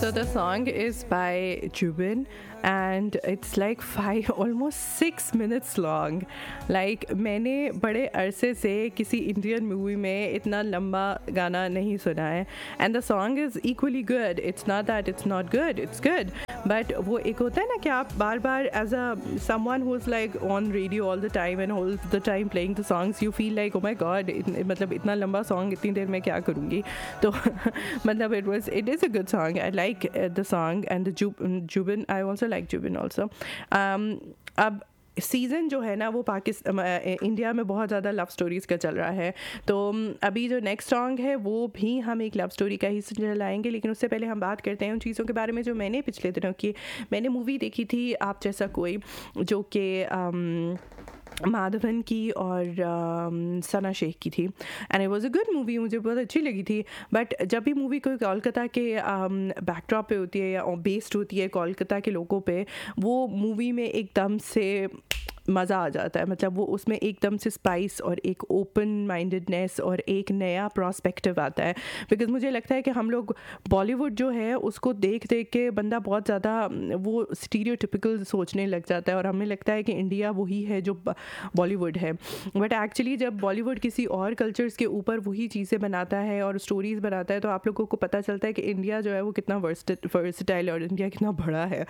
So the song is by Jubin and it's like almost 6 minutes long. Like मैंने बड़े अरसे से किसी इंडियन मूवी में इतना लंबा गाना नहीं सुना है. And the song is equally good. It's not that it's not good. It's good. But वो एक होता है ना कि आप बार बार as a someone who's like on radio all the time and all the time playing the songs, you feel like oh my god, मतलब इतना लंबा song इतनी देर में क्या करूँगी. तो मतलब it is a good song. I like the song and the Jubin. I also like Jubin also. अब सीज़न जो है ना वो इंडिया में बहुत ज़्यादा लव स्टोरीज़ का चल रहा है. तो अभी जो नेक्स्ट सॉन्ग है वो भी हम एक लव स्टोरी का ही चलाएंगे, लेकिन उससे पहले हम बात करते हैं उन चीज़ों के बारे में जो मैंने पिछले दिनों की. मैंने मूवी देखी थी आप जैसा कोई, जो कि माधवन की और सना शेख की थी. And it was a good movie, मुझे बहुत अच्छी लगी थी. बट जब भी मूवी कोई कोलकाता के बैकड्रॉप पे होती है या बेस्ड होती है कोलकाता के लोगों पे, वो मूवी में एकदम से मज़ा आ जाता है. मतलब वो उसमें एकदम से स्पाइस और एक ओपन माइंडेडनेस और एक नया प्रॉस्पेक्टिव आता है. बिकॉज मुझे लगता है कि हम लोग बॉलीवुड जो है उसको देख देख के बंदा बहुत ज़्यादा वो स्टीरियोटिपिकल सोचने लग जाता है और हमें लगता है कि इंडिया वही है जो बॉलीवुड है. बट एक्चुअली जब बॉलीवुड किसी और कल्चर्स के ऊपर वही चीज़ें बनाता है और स्टोरीज़ बनाता है तो आप लोगों को पता चलता है कि इंडिया जो है वो कितना वर्सटाइल है और इंडिया कितना बड़ा है.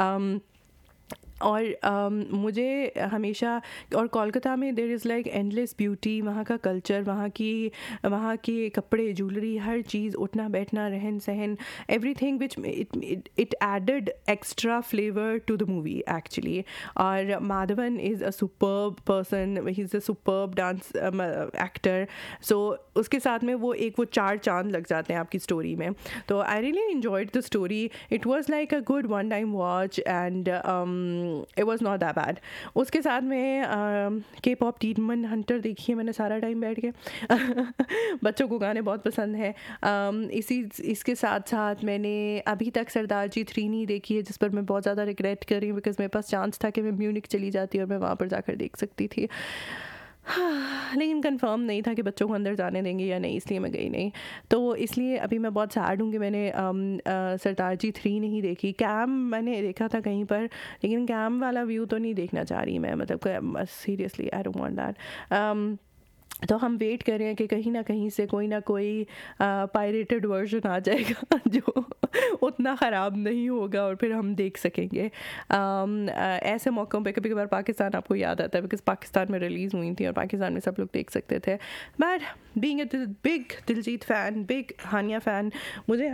और मुझे हमेशा, और कोलकाता में there is like endless beauty. वहाँ का कल्चर, वहाँ के कपड़े, ज्वेलरी, हर चीज़, उठना बैठना, रहन सहन, everything which it added extra flavour to the movie actually. और Madhavan is a superb person, he is a superb dance actor. सो उसके साथ में वो चार चांद लग जाते हैं आपकी स्टोरी में. तो I really enjoyed the story. It was like a good one time watch and it was not that bad. उसके साथ में K-pop Demon Hunter देखी है मैंने सारा टाइम बैठ के. बच्चों को गाने बहुत पसंद है. इसके साथ साथ मैंने अभी तक सरदार जी 3 नहीं देखी है, जिस पर मैं बहुत ज़्यादा रिग्रेट कर रही हूँ बिकॉज मेरे पास चांस था कि मैं म्यूनिक चली जाती और मैं वहाँ पर जाकर देख सकती थी. लेकिन कंफर्म नहीं था कि बच्चों को अंदर जाने देंगे या नहीं, इसलिए मैं गई नहीं. तो इसलिए अभी मैं बहुत सैड हूँ कि मैंने सरदार जी 3 नहीं देखी. कैम मैंने देखा था कहीं पर, लेकिन कैम वाला व्यू तो नहीं देखना चाह रही मैं. मतलब seriously I don't want that. तो हम वेट कर रहे हैं कि कहीं ना कहीं से कोई ना कोई पायरेटेड वर्जन आ जाएगा जो उतना ख़राब नहीं होगा और फिर हम देख सकेंगे. ऐसे मौक़ों पे कभी कभार पाकिस्तान आपको याद आता है बिकॉज पाकिस्तान में रिलीज़ हुई थी और पाकिस्तान में सब लोग देख सकते थे. But being a big Diljit fan, big Hania fan, मुझे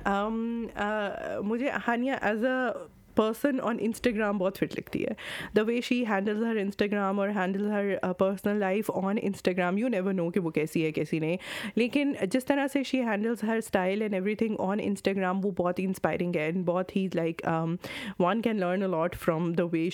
हानिया as a person on Instagram बहुत फिट लगती है. The way she handles her Instagram और handle her personal life on Instagram, you never know कि वो कैसी है कैसी नहीं, लेकिन जिस तरह से she handles her style and everything on Instagram वो बहुत ही इंस्पायरिंग है. एंड बहुत ही like one can learn a lot from the way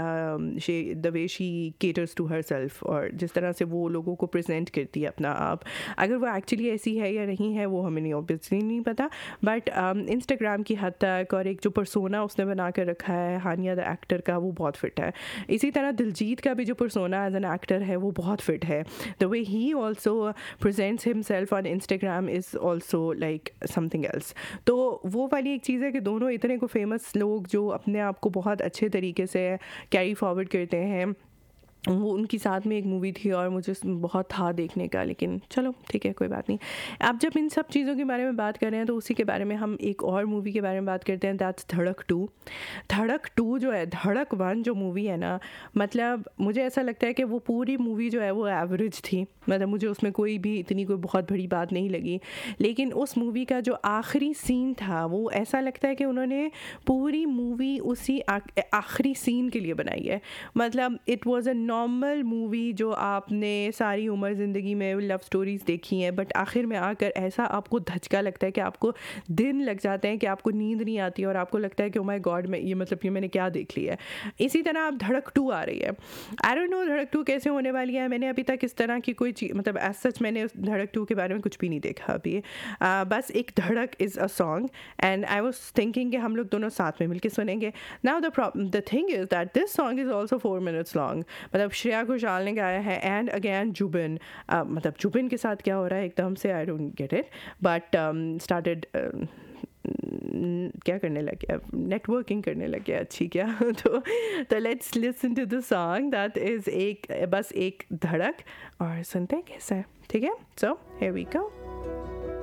she caters to her self, और जिस तरह से वो लोगों को प्रेजेंट करती है अपना आप. अगर वो एक्चुअली ऐसी है या नहीं है वो हमें नहीं ऑब्वियसली नहीं पता, बट इंस्टाग्राम की हद तक और एक जो पर्सोना उसने बना कर रखा है हानिया द एक्टर का, वो बहुत फिट है. इसी तरह दिलजीत का भी जो पर्सोना एज एन एक्टर है वो बहुत फिट है. The way he also presents himself on Instagram is also like something else. तो वो वाली एक चीज़ है कि दोनों इतने को फेमस लोग जो अपने आप को बहुत अच्छे तरीके से कैरी फॉरवर्ड करते हैं, वो उनकी साथ में एक मूवी थी और मुझे बहुत था देखने का, लेकिन चलो ठीक है कोई बात नहीं. आप जब इन सब चीज़ों के बारे में बात कर रहे हैं तो उसी के बारे में हम एक और मूवी के बारे में बात करते हैं. दैट्स धड़क 2. धड़क 2 जो है, धड़क 1 जो मूवी है ना, मतलब मुझे ऐसा लगता है कि वो पूरी मूवी जो है वो एवरेज थी. मतलब मुझे उसमें कोई बहुत बड़ी बात नहीं लगी, लेकिन उस मूवी का जो आखिरी सीन था वो ऐसा लगता है कि उन्होंने पूरी मूवी उसी आखिरी सीन के लिए बनाई है. मतलब it was a normal movie जो आपने सारी उम्र ज़िंदगी में लव स्टोरीज़ देखी हैं, बट आखिर में आकर ऐसा आपको धचका लगता है कि आपको दिन लग जाते हैं कि आपको नींद नहीं आती और आपको लगता है कि ओ माय गॉड मैं ये मैंने क्या देख लिया है. इसी तरह आप धड़क 2 आ रही है. आई डोंट नो धड़क 2 कैसे होने वाली है. मैंने अभी तक इस तरह की कोई चीज़, मतलब एज सच मैंने धड़क 2 के बारे में कुछ भी नहीं देखा अभी. बस एक धड़क is a song and I was thinking कि हम लोग दोनों साथ में मिलकर सुनेंगे. Now the thing is that this song is also 4 minutes long. मतलब श्रेया घोषाल ने गाया है एंड अगेन जुबिन. मतलब जुबिन के साथ क्या हो रहा है एकदम से, I don't get it, but started क्या करने लग गया, नेटवर्किंग करने लग गया अच्छी क्या तो let's listen to the song that is एक बस एक धड़क, और सुनते हैं कैसा है, ठीक है? So here we go.